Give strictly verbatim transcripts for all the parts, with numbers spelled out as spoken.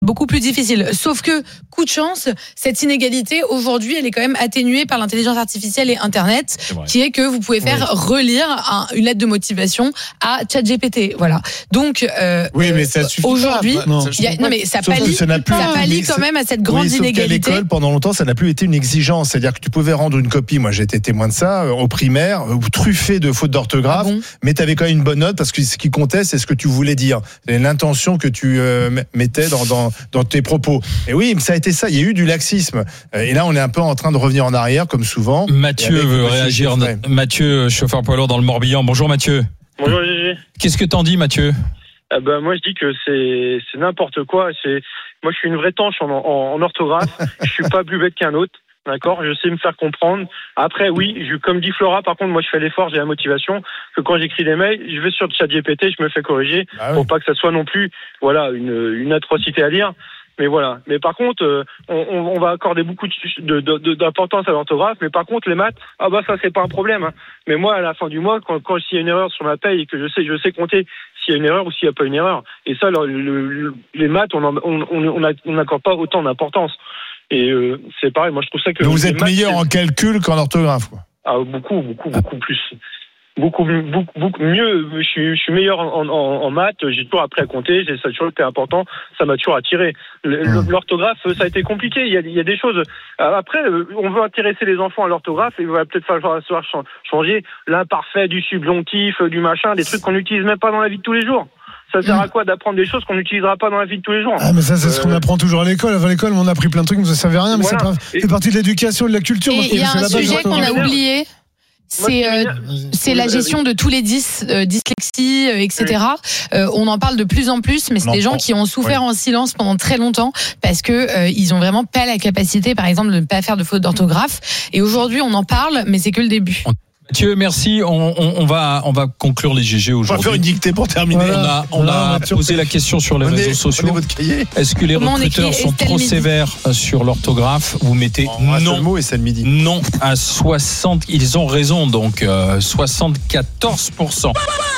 beaucoup plus difficile. Sauf que, coup de chance, cette inégalité, aujourd'hui, elle est quand même atténuée par l'intelligence artificielle et Internet, qui est que vous pouvez faire oui. relire un, une lettre de motivation à ChatGPT. Voilà. Donc, euh, oui, mais ça suffit aujourd'hui, pas. Non, y a, non, mais ça pallie, ça, plus, ça pallie quand même à cette grande oui, inégalité. Sauf qu'à l'école, pendant longtemps, ça n'a plus été une exigence. C'est-à-dire que tu pouvais rendre une copie, moi j'ai été témoin de ça, au primaire, truffé de fautes d'orthographe, ah bon mais tu avais quand même une bonne note parce que ce qui comptait, c'est ce que tu voulais dire. C'est l'intention que tu euh, mettais dans, dans dans tes propos. Et oui, ça a été ça. Il y a eu du laxisme. Et là, on est un peu en train de revenir en arrière, comme souvent. Mathieu veut réagir. Mathieu, chauffeur poids lourd dans le Morbihan. Bonjour Mathieu. Bonjour Gégé. Qu'est-ce que t'en dis, Mathieu? Ah ben, moi, je dis que c'est, c'est n'importe quoi. C'est, moi, je suis une vraie tanche en, en, en orthographe. Je suis pas plus bête qu'un autre. D'accord, je sais me faire comprendre. Après, oui, je, comme dit Flora, par contre, moi, je fais l'effort, j'ai la motivation, que quand j'écris des mails, je vais sur le chat G P T, je me fais corriger, ah oui. pour pas que ça soit non plus, voilà, une, une atrocité à lire. Mais voilà. Mais par contre, euh, on, on va accorder beaucoup de, de, de, d'importance à l'orthographe. Mais par contre, les maths, ah bah ça, c'est pas un problème. Hein. Mais moi, à la fin du mois, quand, quand s'il y a une erreur sur ma paye et que je sais, je sais compter s'il y a une erreur ou s'il y a pas une erreur. Et ça, le, le, le, les maths, on n'accorde on, on, on n'accorde pas autant d'importance. Et euh, c'est pareil, moi je trouve ça que... Mais vous êtes maths, meilleur c'est... en calcul qu'en orthographe, quoi. Ah, beaucoup, beaucoup, beaucoup plus. Beaucoup, beaucoup, beaucoup mieux. Je suis, je suis meilleur en, en, en maths, j'ai toujours appris à compter, ça a toujours été important, ça m'a toujours attiré. L'orthographe, ça a été compliqué, il y a, il y a des choses... Après, on veut intéresser les enfants à l'orthographe et il va peut-être falloir changer l'imparfait, du subjonctif, du machin, des trucs qu'on n'utilise même pas dans la vie de tous les jours. Ça sert à quoi d'apprendre des choses qu'on n'utilisera pas dans la vie de tous les jours? Ah, mais ça, c'est euh... ce qu'on apprend toujours à l'école. Avant l'école, on a appris plein de trucs, mais ça servait à rien, mais voilà. ça fait partie de l'éducation et de la culture. Et il y a un sujet qu'on a oublié. C'est, euh, c'est la gestion de tous les dys, euh, dyslexie, euh, et cetera. Euh, on en parle de plus en plus, mais c'est des gens qui ont souffert oui. en silence pendant très longtemps parce que euh, ils ont vraiment pas la capacité, par exemple, de ne pas faire de fautes d'orthographe. Et aujourd'hui, on en parle, mais c'est que le début. Mathieu, merci. On, on, on va, on va conclure les G G aujourd'hui. On va faire une dictée pour terminer. Voilà. On a, on a voilà, posé la question sur les prenez, réseaux sociaux. Est-ce que les Comment recruteurs sont trop Midi. sévères sur l'orthographe? Vous mettez oh, non, mot et c'est le midi. non à soixante. Ils ont raison, donc euh, soixante-quatorze pour cent.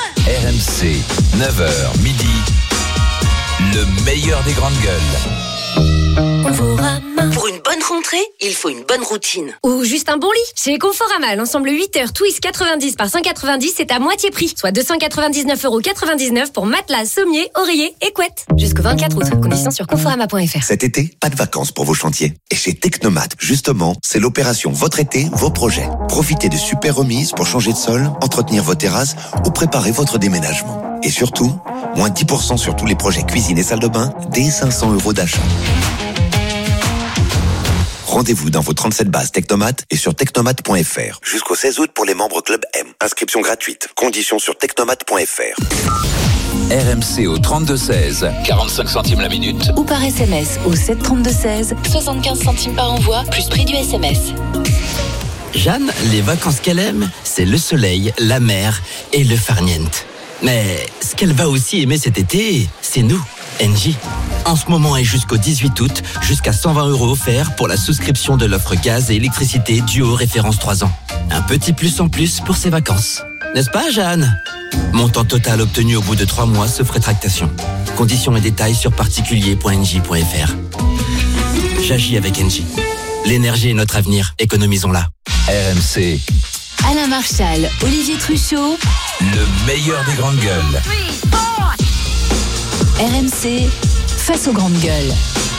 R M C, neuf heures midi. Le meilleur des grandes gueules. Pour une bonne rentrée, il faut une bonne routine. Ou juste un bon lit. Chez Conforama, l'ensemble huit heures Twist quatre-vingt-dix par cent quatre-vingt-dix, c'est à moitié prix. Soit deux cent quatre-vingt-dix-neuf euros quatre-vingt-dix-neuf pour matelas, sommier, oreiller et couette. Jusqu'au vingt-quatre août. Conditions sur conforama point f r. Cet été, pas de vacances pour vos chantiers. Et chez Technomat, justement, c'est l'opération Votre été, vos projets. Profitez de super remises pour changer de sol, entretenir vos terrasses ou préparer votre déménagement. Et surtout, moins dix pour cent sur tous les projets cuisine et salle de bain, dès cinq cents euros d'achat. Rendez-vous dans vos trente-sept bases Technomat et sur technomat point f r. Jusqu'au seize août pour les membres Club M. Inscription gratuite. Conditions sur technomat point f r. R M C au trente-deux seize, quarante-cinq centimes la minute. Ou par S M S au sept trente-deux seize, soixante-quinze centimes par envoi, plus prix du S M S. Jeanne, les vacances qu'elle aime, c'est le soleil, la mer et le farniente. Mais ce qu'elle va aussi aimer cet été, c'est nous, Engie. En ce moment et jusqu'au dix-huit août, jusqu'à cent vingt euros offerts pour la souscription de l'offre gaz et électricité duo référence trois ans. Un petit plus en plus pour ses vacances. N'est-ce pas, Jeanne? Montant total obtenu au bout de trois mois, sauf rétractation. Conditions et détails sur particulier point engie point f r. J'agis avec Engie. L'énergie est notre avenir, économisons-la. R M C. Alain Marchal, Olivier Truchot. Le meilleur des grandes gueules. R M C, face aux grandes gueules.